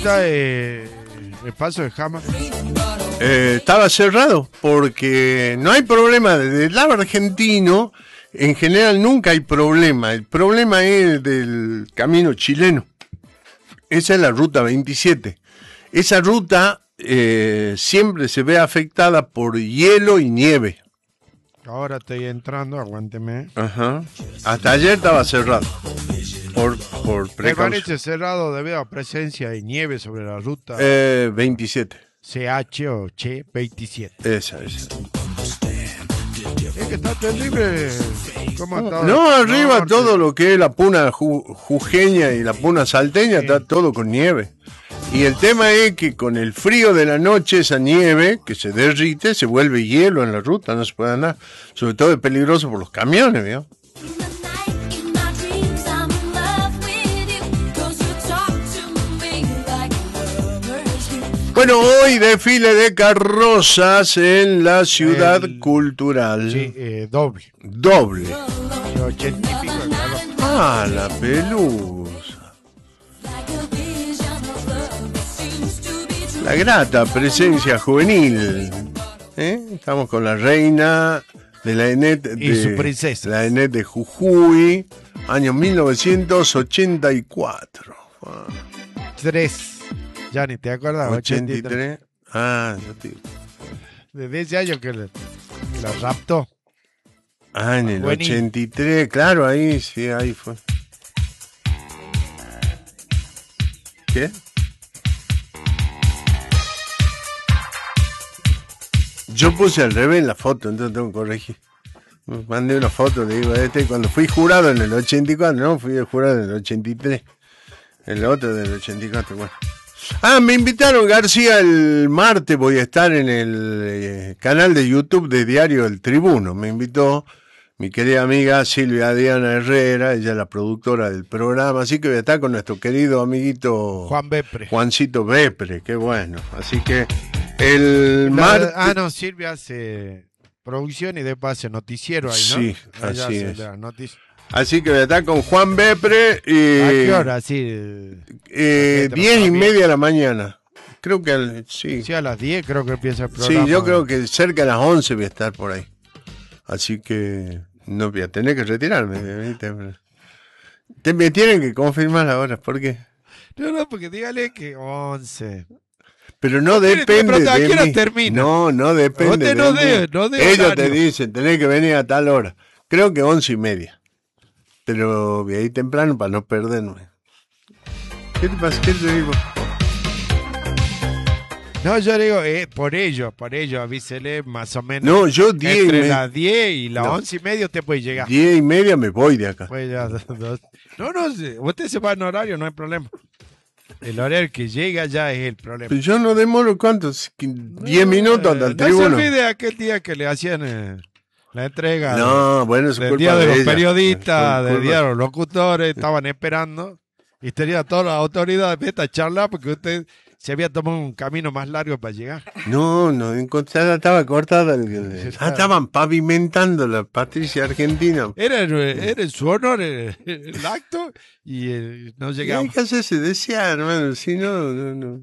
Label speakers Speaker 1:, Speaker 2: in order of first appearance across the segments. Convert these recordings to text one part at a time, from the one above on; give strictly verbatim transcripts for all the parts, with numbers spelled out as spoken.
Speaker 1: está eh, el paso de Jama?
Speaker 2: Eh, estaba cerrado porque no hay problema. Desde el lado argentino, en general nunca hay problema. El problema es del camino chileno. Esa es la ruta veintisiete. Esa ruta eh, siempre se ve afectada por hielo y nieve.
Speaker 1: Ahora estoy entrando, aguánteme.
Speaker 2: Ajá. Hasta ayer estaba cerrado. Por, por precaución.
Speaker 1: Permanece cerrado debido a presencia de nieve sobre la ruta
Speaker 2: Eh, veintisiete.
Speaker 1: C H o Che veintisiete.
Speaker 2: Esa, esa.
Speaker 1: Es que está terrible. ¿Cómo está?
Speaker 2: No, arriba
Speaker 1: No,
Speaker 2: todo lo que es la puna ju- jujeña y la puna salteña
Speaker 1: sí.
Speaker 2: está todo con nieve. Y el tema es que con el frío de la noche, esa nieve que se derrite, se vuelve hielo en la ruta, no se puede andar. Sobre todo es peligroso por los camiones, ¿vio? Bueno, hoy desfile de carrozas en la ciudad
Speaker 1: El-
Speaker 2: cultural.
Speaker 1: Sí, eh, doble.
Speaker 2: Doble.
Speaker 1: De ochenta y pico de calor.
Speaker 2: Ah, la pelusa. La grata presencia juvenil. ¿Eh? Estamos con la reina de la ENET de,
Speaker 1: Y su princesa.
Speaker 2: la ENET de Jujuy, año mil novecientos ochenta y cuatro. Ah,
Speaker 1: Tres. Ya ni te acuerdas.
Speaker 2: ochenta y tres. Ah, yo te...
Speaker 1: Desde ese año que le- la raptó.
Speaker 2: ah, en el
Speaker 1: Juvenil.
Speaker 2: ochenta y tres, claro, ahí sí, ahí fue. ¿Qué? Yo puse al revés en la foto, entonces tengo que corregir. Mandé una foto, le digo, este, cuando fui jurado en el ochenta y cuatro, no, fui jurado en el ochenta y tres. El otro del ochenta y cuatro, bueno. Ah, me invitaron, García, el martes voy a estar en el eh, canal de YouTube de Diario El Tribuno. Me invitó mi querida amiga Silvia Diana Herrera, ella es la productora del programa, así que voy a estar con nuestro querido amiguito
Speaker 1: Juan Bepre.
Speaker 2: Juancito Bepre, qué bueno. Así que el
Speaker 1: La-
Speaker 2: martes...
Speaker 1: ah, no, Silvia hace producción y después hace noticiero ahí, ¿no?
Speaker 2: Sí,
Speaker 1: Ella
Speaker 2: así
Speaker 1: hace
Speaker 2: es.
Speaker 1: la noticia.
Speaker 2: Así que voy a estar con Juan Bepre y...
Speaker 1: ¿A qué hora? Sí,
Speaker 2: Eh,
Speaker 1: Gente,
Speaker 2: diez
Speaker 1: no
Speaker 2: y
Speaker 1: sabía.
Speaker 2: media de la mañana. Creo que al- sí.
Speaker 1: sí, a las diez creo que empieza el
Speaker 2: Sí,
Speaker 1: programa.
Speaker 2: yo creo que cerca de las once voy a estar por ahí. Así que no voy a tener que retirarme. ¿Viste? Te- Me tienen que confirmar ahora, ¿por qué?
Speaker 1: No, no, porque dígale que once.
Speaker 2: Pero no
Speaker 1: tiene-
Speaker 2: depende
Speaker 1: pero ¿a qué
Speaker 2: de
Speaker 1: hora
Speaker 2: mí.
Speaker 1: termina?
Speaker 2: No, no depende
Speaker 1: Usted
Speaker 2: de
Speaker 1: no
Speaker 2: mí.
Speaker 1: dé- no dé
Speaker 2: Ellos
Speaker 1: horario.
Speaker 2: te dicen, tenés que venir a tal hora. Creo que once y media. Pero voy a ir temprano para no perderme. ¿Qué te pasa? ¿Qué te digo?
Speaker 1: No, yo digo, eh, por ello, por ello, avísele más o menos.
Speaker 2: No, yo diez y
Speaker 1: Entre
Speaker 2: media.
Speaker 1: las diez y las
Speaker 2: No.
Speaker 1: once y media usted puede llegar.
Speaker 2: Diez y media me voy de acá.
Speaker 1: Puede llegar dos- dos- No, no, sí, usted se va en horario, no hay problema. El horario que llega ya es el problema.
Speaker 2: Pero yo no demoro, ¿cuántos? Diez minutos hasta el
Speaker 1: Eh, No
Speaker 2: tribuno.
Speaker 1: se olvide aquel día que le hacían eh, la entrega
Speaker 2: No, bueno, es
Speaker 1: del
Speaker 2: culpa
Speaker 1: día de los
Speaker 2: ella.
Speaker 1: periodistas,
Speaker 2: Es
Speaker 1: del
Speaker 2: culpa-
Speaker 1: día de los locutores, estaban esperando y tenía todas las autoridades de esta charla porque usted se había tomado un camino más largo para llegar.
Speaker 2: No, no, encontrada, estaba cortada. El, el- ah, estaban pavimentando la Patricia Argentina.
Speaker 1: Era, en- era en su honor el, el acto y eh, no
Speaker 2: Hay
Speaker 1: llegamos.
Speaker 2: que hacerse desear, hermano, si no, no, no.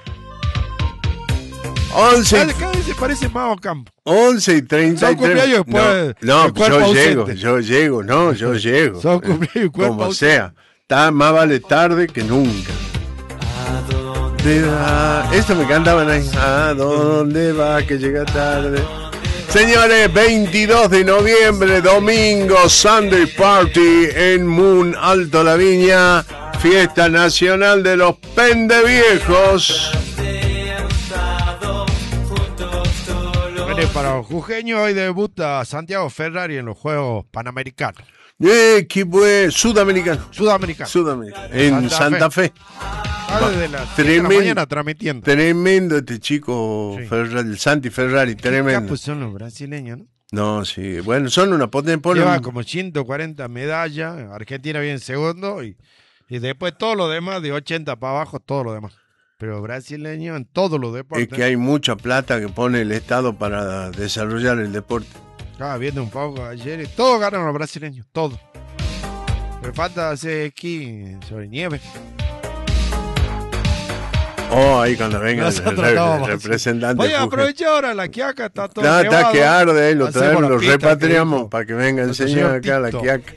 Speaker 2: Once,
Speaker 1: Cada, cada vez se parece más a Ocampo.
Speaker 2: once y treinta y
Speaker 1: Son cumpleaños
Speaker 2: tres.
Speaker 1: después
Speaker 2: No,
Speaker 1: del
Speaker 2: no
Speaker 1: cuerpo
Speaker 2: yo
Speaker 1: ausente.
Speaker 2: llego, yo llego, no, yo llego.
Speaker 1: Son cumpleaños y cuerpo
Speaker 2: Como
Speaker 1: ausente.
Speaker 2: sea. Está, más vale tarde que nunca. ¿A dónde va? Esto me cantaban ahí. ¿A dónde va que llega tarde? Señores, veintidós de noviembre, domingo, Sunday Party en Moon Alto La Viña, fiesta nacional de los pendeviejos.
Speaker 1: Bueno, y para los jujeños hoy debuta Santiago Ferrari en los Juegos Panamericanos.
Speaker 2: Eh, qué buen, sudamericano.
Speaker 1: Sudamericanos.
Speaker 2: Sudamericano. En
Speaker 1: Santa
Speaker 2: Santa Fe.
Speaker 1: Ah, desde las siete de la
Speaker 2: Tremendo.
Speaker 1: mañana transmitiendo.
Speaker 2: Tremendo este chico,
Speaker 1: Sí.
Speaker 2: Ferrari, el Santi Ferrari,
Speaker 1: ¿Qué
Speaker 2: tremendo.
Speaker 1: capos son los brasileños, no?
Speaker 2: No, sí, bueno, son una potente.
Speaker 1: Lleva como ciento cuarenta medallas. Argentina viene en segundo y, y después todo lo demás, de ochenta para abajo, todo lo demás. Pero brasileño en todos los
Speaker 2: Es
Speaker 1: deportes.
Speaker 2: que hay mucha plata que pone el Estado para desarrollar el deporte.
Speaker 1: Estaba viendo un poco ayer y todos ganan los brasileños, todos. Pero falta hacer esquí sobre nieve.
Speaker 2: Oh, ahí cuando venga el,
Speaker 1: Nosotros
Speaker 2: re-
Speaker 1: estábamos
Speaker 2: el
Speaker 1: así.
Speaker 2: representante.
Speaker 1: Oye,
Speaker 2: Fuge.
Speaker 1: aprovecha ahora, la quiaca está todo
Speaker 2: No, está
Speaker 1: llevado.
Speaker 2: que arde, ahí lo
Speaker 1: Hacemos
Speaker 2: traemos,
Speaker 1: la
Speaker 2: lo
Speaker 1: pista
Speaker 2: repatriamos
Speaker 1: que dijo
Speaker 2: para que venga el
Speaker 1: nuestro
Speaker 2: señor
Speaker 1: señor
Speaker 2: acá, la
Speaker 1: Tito.
Speaker 2: quiaca.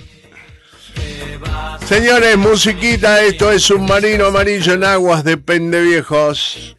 Speaker 2: Señores, musiquita, esto es Submarino Amarillo en aguas de Pendeviejos.